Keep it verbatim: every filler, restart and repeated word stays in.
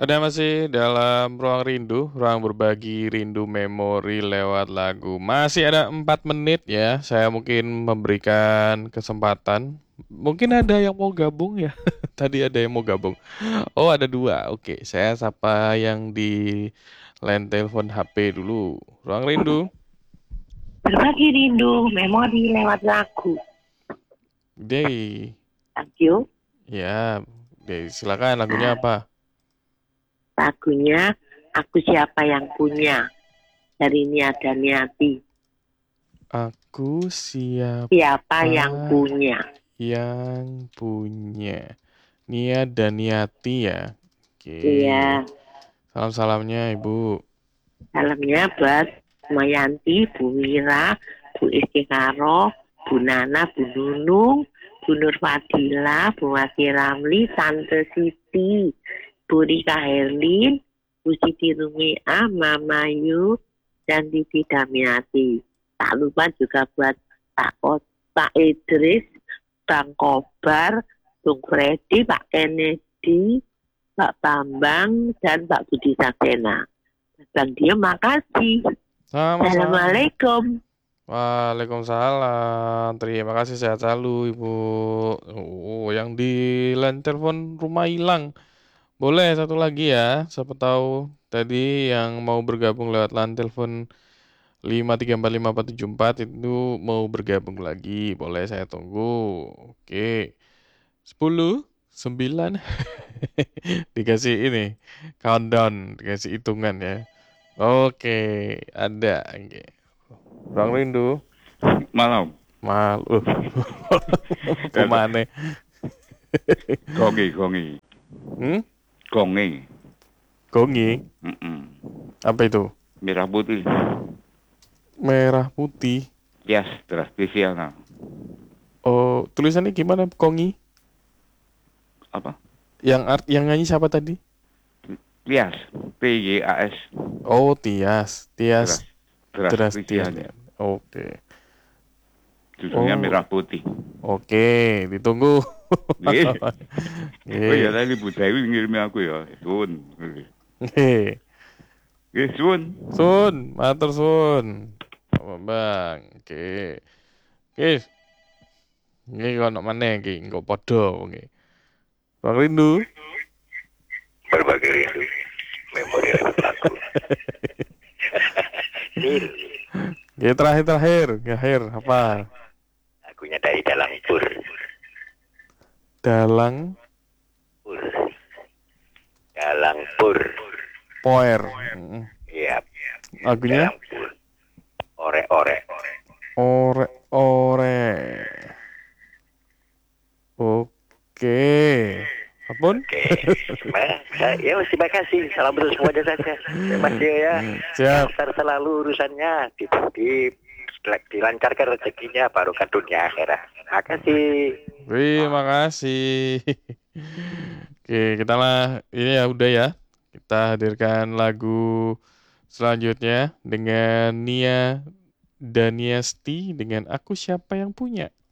Ada masih dalam ruang rindu, ruang berbagi rindu memori lewat lagu. Masih ada empat menit ya, saya mungkin memberikan kesempatan. Mungkin ada yang mau gabung ya. Tadi ada yang mau gabung. Oh, ada dua. Oke, saya sapa yang di line telepon H P dulu. Ruang rindu. Berbagi rindu memori lewat lagu. Day. Thank you. Ya, Day, silakan lagunya Nah, apa? lagunya Aku Siapa Yang Punya dari Nia dan Niati. Aku siapa Siapa yang punya? yang punya. Nia dan Niati ya. Oke. Iya, Salam-salamnya Ibu. salamnya buat Mayanti, Bu Mira, Bu Istikaro, Bu Nana, Bu Nunung, Bu Nur Fadila, Bu Wati Ramli, Tante Siti, Bu Rika Herlin, Bu Siti Rumia, Mama Yu, dan Titi Damiati. Tak lupa juga buat Pak, Ot- Pak Idris, Bang Kobar, Bung Freddy, Pak Kennedy, Pak Bambang, dan Pak Budi Saksena. Bang Dio, makasih. Sama-sama. Assalamualaikum. Waalaikumsalam. Terima kasih, sehat selalu Ibu. Oh, yang di line telepon rumah hilang. Boleh satu lagi ya. Siapa tahu tadi yang mau bergabung lewat line telepon lima tiga empat lima empat tujuh empat itu mau bergabung lagi. Boleh, saya tunggu. Oke. Sepuluh, sembilan. Dikasih ini countdown, dikasih hitungan ya. Oke, ada. Oke. Ruang rindu. Malam. Malu. Pemane. Gongi, gongi. Hmm? Gongi. Gongi. Mm-mm. Apa itu? Merah putih. Merah putih. Yes, tradisional. Oh, tulisannya gimana, Kongi? Apa? Yang art yang nyanyi siapa tadi? Tias. T Y A S. Oh, Tias. Tias Teras Drastian. tradisional. Oke. Judulnya Oh, merah putih. oke, ditunggu. Nggih. Oh ya Nggih. tadi Bu Dewi ngirimi aku ya. Sun. Nggih. Nggih, sun. Sun, matur sun. Apa Bang? Oke. Oke. Nggih kono maneh iki, engko padha nggih. Ruang rindu. Berbagi rindu memori lewat lagu. Nil, Nggih terakhir-terakhir, terakhir apa? lagunya dari Dalang Pur. Dalang Pur. Dalang Pur. Poer. Mm. Iya, Lagunya Dalang Pur. Ore-ore. ore-ore. Oke. Apun? Oke. Nah, saya, ya terima kasih. Salam untuk semuanya saja. Terima kasih ya. Siap. Lancar selalu urusannya. Di, di, dilancarkan rezekinya baru ke dunia akhirat. Terima kasih. Terima kasih. Oke, kita lah ini ya udah ya. Kita hadirkan lagu selanjutnya dengan Nia Daniesti dengan Aku Siapa Yang Punya.